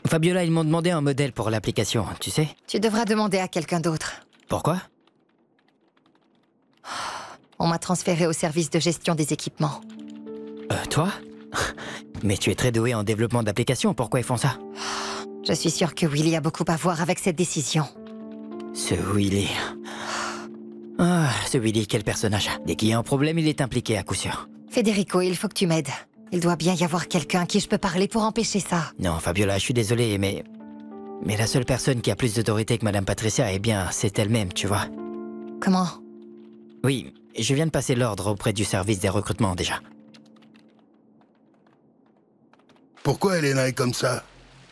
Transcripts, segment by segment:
Fabiola, ils m'ont demandé un modèle pour l'application, tu sais? Tu devras demander à quelqu'un d'autre. Pourquoi? On m'a transféré au service de gestion des équipements. Toi? Mais tu es très doué en développement d'applications, pourquoi ils font ça? Je suis sûre que Willy a beaucoup à voir avec cette décision. Ce Willy... Ah, ce Willy, quel personnage. Dès qu'il y a un problème, il est impliqué à coup sûr. Federico, il faut que tu m'aides. Il doit bien y avoir quelqu'un à qui je peux parler pour empêcher ça. Non, Fabiola, je suis désolé, mais... Mais la seule personne qui a plus d'autorité que Madame Patricia, eh bien, c'est elle-même, tu vois. Comment? Oui, je viens de passer l'ordre auprès du service des recrutements, déjà. Pourquoi Elena est comme ça?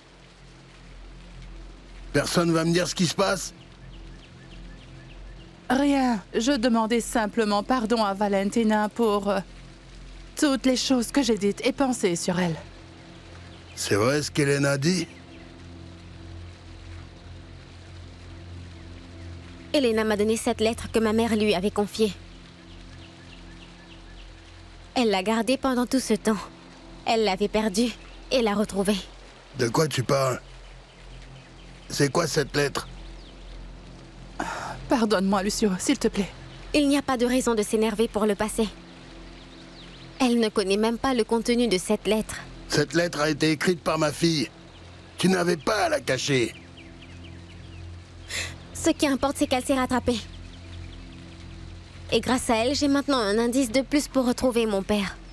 Personne va me dire ce qui se passe? Rien. Je demandais simplement pardon à Valentina pour toutes les choses que j'ai dites et pensées sur elle. C'est vrai ce qu'Elena dit? Elena m'a donné cette lettre que ma mère lui avait confiée. Elle l'a gardée pendant tout ce temps. Elle l'avait perdue et l'a retrouvée. De quoi tu parles? C'est quoi cette lettre? Pardonne-moi, Lucio, s'il te plaît. Il n'y a pas de raison de s'énerver pour le passé. Elle ne connaît même pas le contenu de cette lettre. Cette lettre a été écrite par ma fille. Tu n'avais pas à la cacher. Ce qui importe, c'est qu'elle s'est rattrapée. Et grâce à elle, j'ai maintenant un indice de plus pour retrouver mon père.